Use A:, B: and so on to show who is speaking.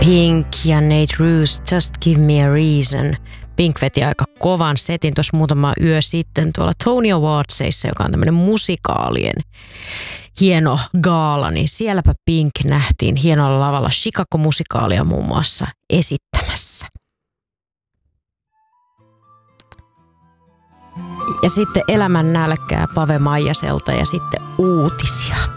A: Pink ja Nate Roos, Just Give Me a Reason. Pink veti aika kovan setin tuossa muutama yö sitten tuolla Tony Awardsissa, joka on tämmöinen musikaalien hieno gaala, niin sielläpä Pink nähtiin hienolla lavalla Chicago-musikaalia muun muassa esittämässä. Ja sitten Elämän nälkää Pave Maijaselta ja sitten uutisia.